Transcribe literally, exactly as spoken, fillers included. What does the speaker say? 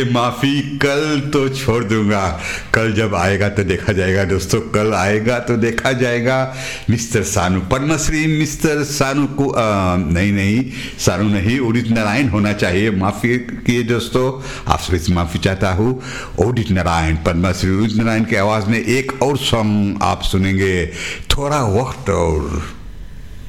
माफी कल तो छोड़ दूंगा, कल जब आएगा तो देखा जाएगा दोस्तों, कल आएगा तो देखा जाएगा। मिस्टर सानू, पद्मश्री मिस्टर सानू को आ, नहीं नहीं सानू नहीं, उदित नारायण होना चाहिए। माफी किए दोस्तों, आपसे इस माफी चाहता हूँ। उदित नारायण, पद्मश्री उदित नारायण की आवाज में एक और सॉन्ग आप सुनेंगे, थोड़ा वक्त और।